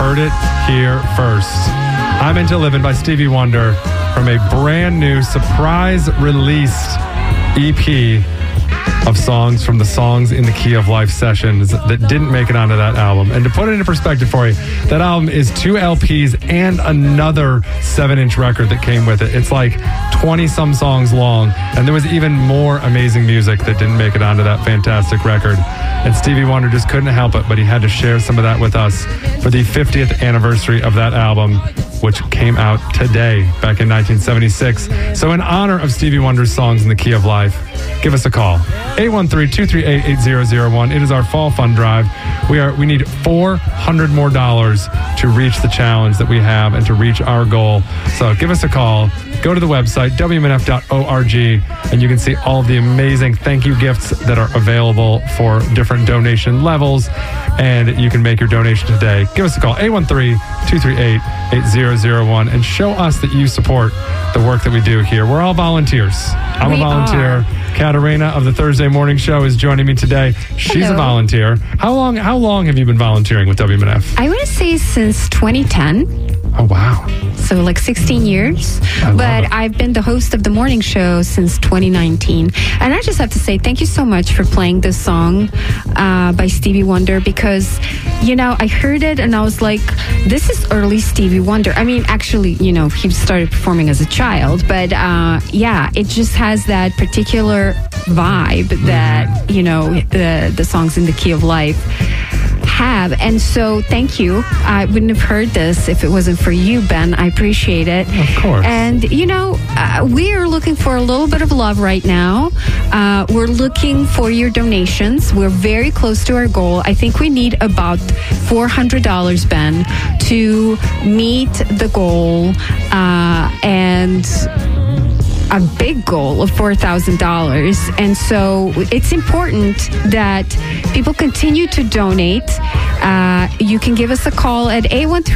heard it here first. I'm Into Living by Stevie Wonder from a brand new surprise released EP of songs from the Songs in the Key of Life sessions that didn't make it onto that album. And to put it into perspective for you, that album is 2 LPs and another 7-inch record that came with it. It's like 20-some songs long, and there was even more amazing music that didn't make it onto that fantastic record. And Stevie Wonder just couldn't help it, but he had to share some of that with us for the 50th anniversary of that album, which came out today, back in 1976. So in honor of Stevie Wonder's Songs in the Key of Life, give us a call. 813-238-8001. It is our fall fund drive. We need $400 more to reach the challenge that we have and to reach our goal. So give us a call. Go to the website, WMNF.org, and you can see all of the amazing thank you gifts that are available for different donation levels, and you can make your donation today. Give us a call, 813-238-8001, and show us that you support the work that we do here. We're all volunteers. I'm a volunteer. Katarina of the Thursday Morning Show is joining me today. She's a volunteer. How long have you been volunteering with WMNF? I would say since 2010. Oh, wow. So like 16 years. But I've been the host of the morning show since 2019. And I just have to say thank you so much for playing this song by Stevie Wonder, because, you know, I heard it and I was like, this is early Stevie Wonder. I mean, actually, you know, he started performing as a child, but yeah, it just has that particular vibe that, you know, the songs in the Key of Life have. And so thank you. I wouldn't have heard this if it wasn't for you, Ben. I appreciate it. Of course. And, you know, we are looking for a little bit of love right now. We're looking for your donations. We're very close to our goal. I think we need about $400, Ben, to meet the goal and a big goal of $4,000. And so it's important that people continue to donate. You can give us a call at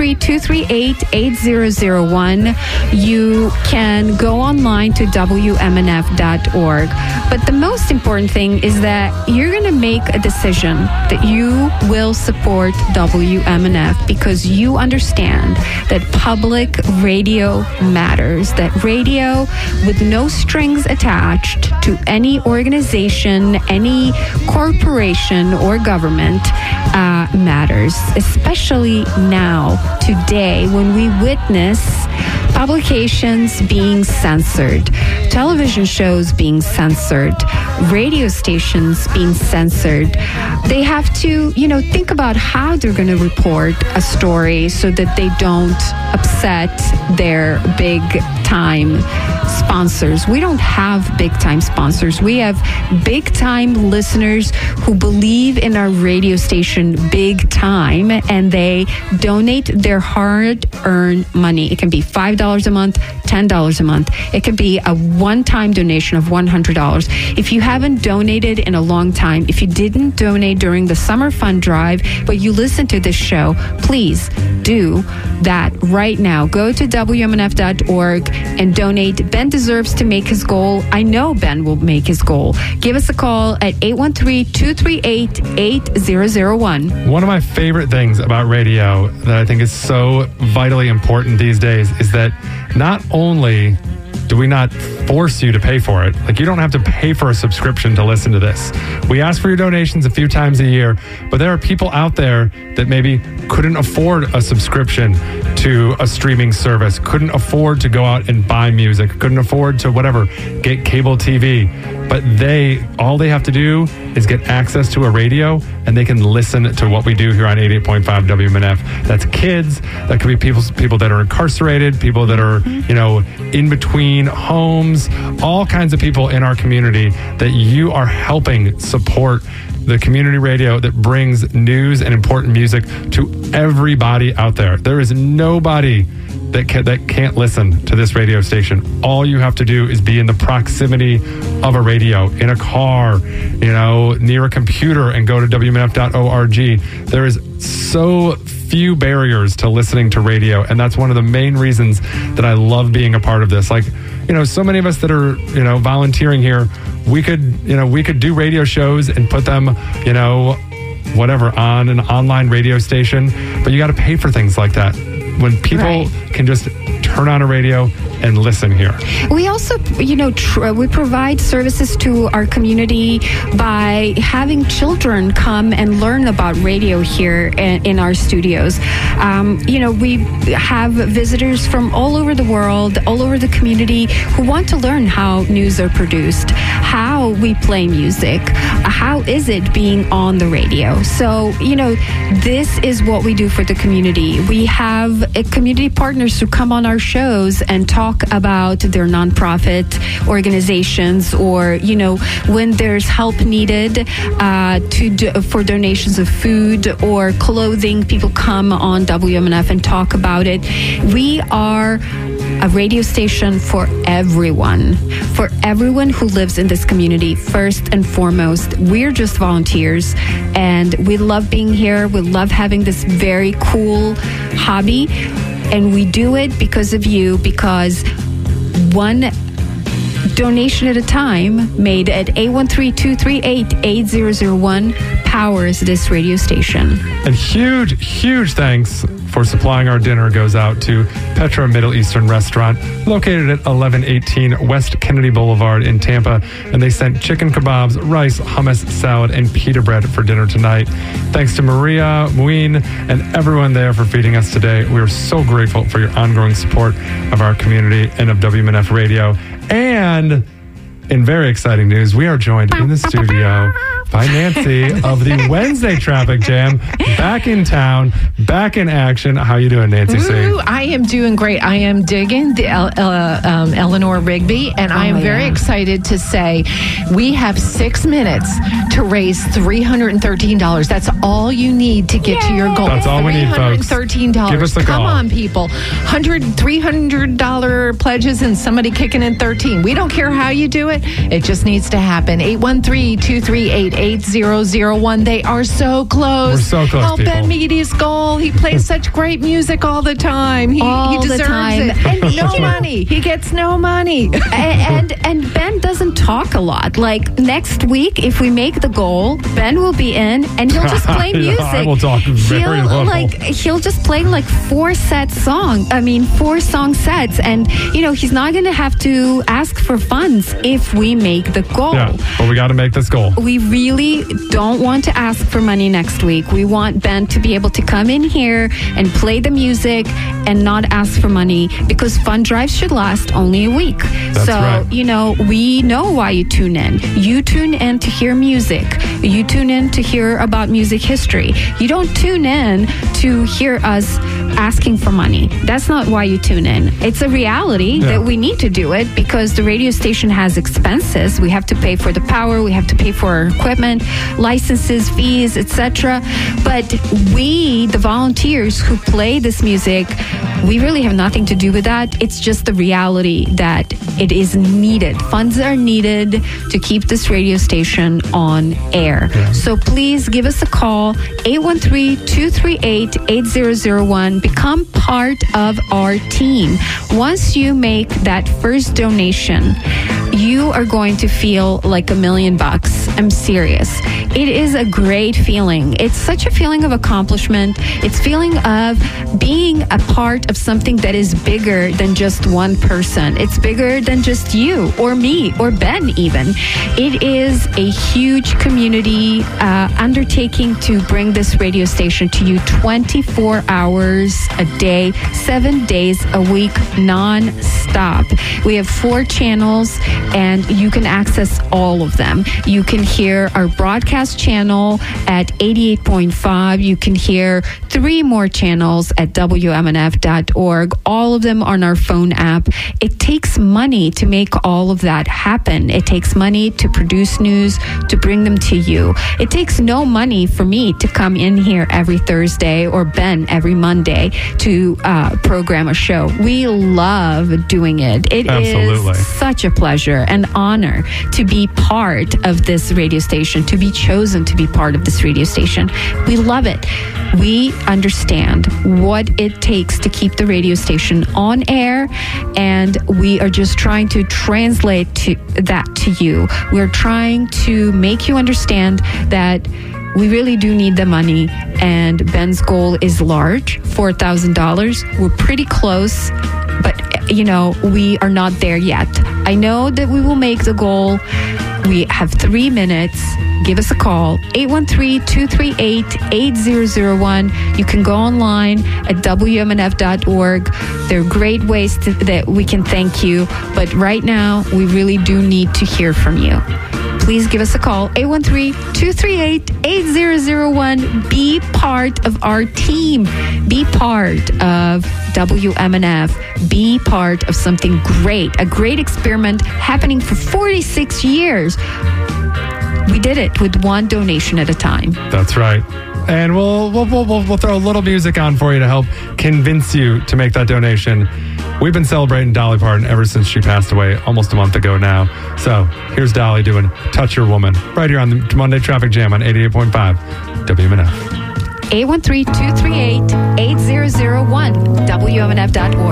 813-238-8001. You can go online to WMNF.org. But the most important thing is that you're going to make a decision that you will support WMNF because you understand that public radio matters, that radio with no strings attached to any organization, any corporation or government matters, especially now, today, when we witness publications being censored, television shows being censored, radio stations being censored. They have to, you know, think about how they're going to report a story so that they don't upset their big time sponsors. We don't have big time sponsors. We have big time listeners who believe in our radio station big time, and they donate their hard-earned money. It can be $5 a month, $10 a month. It could be a one-time donation of $100. If you haven't donated in a long time, if you didn't donate during the summer fund drive, but you listen to this show, please do that right now. Go to WMNF.org and donate. Ben deserves to make his goal. I know Ben will make his goal. Give us a call at 813-238-8001. One of my favorite things about radio that I think is so vitally important these days is that not only do we not force you to pay for it, like you don't have to pay for a subscription to listen to this. We ask for your donations a few times a year, but there are people out there that maybe couldn't afford a subscription to a streaming service, couldn't afford to go out and buy music, couldn't afford to whatever, get cable TV. But all they have to do is get access to a radio and they can listen to what we do here on 88.5 WMNF. That's kids, that could be people that are incarcerated, people that are, you know, in between homes, all kinds of people in our community that you are helping support the community radio that brings news and important music to everybody out there. There is nobody that can't listen to this radio station. All you have to do is be in the proximity of a radio, in a car, you know, near a computer, and go to WMNF.org. There is so few barriers to listening to radio, and that's one of the main reasons that I love being a part of this. Like, you know, so many of us that are, you know, volunteering here, we could do radio shows and put them, you know, whatever on an online radio station, but you got to pay for things like that. When people can just turn on a radio and listen here. We also, we provide services to our community by having children come and learn about radio here in our studios. We have visitors from all over the world, all over the community who want to learn how news are produced, how we play music, how is it being on the radio. So, this is what we do for the community. We have community partners who come on our shows and talk about their nonprofit organizations, or when there's help needed for donations of food or clothing, people come on WMNF and talk about it. We are a radio station for everyone who lives in this community. First and foremost, we're just volunteers, and we love being here. We love having this very cool hobby, and we do it because of you, because one donation at a time made at 813-238-8001 powers this radio station. And huge thanks for supplying our dinner goes out to Petra Middle Eastern Restaurant, located at 1118 West Kennedy Boulevard in Tampa. And they sent chicken kebabs, rice, hummus, salad, and pita bread for dinner tonight. Thanks to Maria, Muin, and everyone there for feeding us today. We are so grateful for your ongoing support of our community and of WMNF Radio. And in very exciting news, we are joined in the studio by Nancy of the Wednesday Traffic Jam, back in town, back in action. How you doing, Nancy C? I am doing great. I am digging the Eleanor Rigby, and I am very excited to say we have 6 minutes to raise $313. That's all you need to get to your goal. That's all we need, folks. $313. Give us a call. Come on, people. $300 pledges and somebody kicking in 13. We don't care how you do it. It just needs to happen. 813-238-8001. They are so close. We're so close, Help people. Ben meet his goal. He plays such great music all the time. He deserves it. And no money. He gets no money. and Ben doesn't talk a lot. Like next week, if we make the goal, Ben will be in and he'll just play music. I will talk very little. He'll just play like 4 song sets, and he's not going to have to ask for funds if we make the goal. Yeah, but we got to make this goal. We really don't want to ask for money next week. We want Ben to be able to come in here and play the music and not ask for money, because fund drives should last only a week. That's right. We know why you tune in. You tune in to hear music. You tune in to hear about music history. You don't tune in to hear us asking for money. That's not why you tune in. It's a reality that we need to do it because the radio station has expenses. We have to pay for the power. We have to pay for our equipment, licenses, fees, etc. But we, the volunteers who play this music, we really have nothing to do with that. It's just the reality that it is needed. Funds are needed to keep this radio station on air. Yeah. So please give us a call, 813-238-8001. Become part of our team. Once you make that first donation, you are going to feel like $1 million. I'm serious. It is a great feeling. It's such a feeling of accomplishment. It's feeling of being a part of something that is bigger than just one person. It's bigger than just you or me or Ben even. It is a huge community undertaking to bring this radio station to you 24 hours a day, 7 days a week, non-stop. We have 4 channels, and you can access all of them. You can hear our broadcast channel at 88.5. You can hear 3 more channels at WMNF.org. All of them on our phone app. It takes money to make all of that happen. It takes money to produce news, to bring them to you. It takes no money for me to come in here every Thursday or Ben every Monday to program a show. We love doing it. It Absolutely. is such a pleasure and honor to be part of this radio station, to be chosen to be part of this radio station. We love it. We understand what it takes to keep the radio station on air, and we are just trying to translate that to you. We're trying to make you understand that we really do need the money, and Ben's goal is large, $4,000. We're pretty close, but we are not there yet. I know that we will make the goal. We have 3 minutes. Give us a call, 813-238-8001. You can go online at WMNF.org. There are great ways that we can thank you, but right now, we really do need to hear from you. Please give us a call, 813-238-8001. Be part of our team. Be part of WMNF. Be part of something great, a great experiment happening for 46 years. We did it with one donation at a time. That's right. And we'll throw a little music on for you to help convince you to make that donation. We've been celebrating Dolly Parton ever since she passed away almost a month ago now. So here's Dolly doing Touch Your Woman right here on the Monday Traffic Jam on 88.5 WMNF. 813-238-8001, WMNF.org.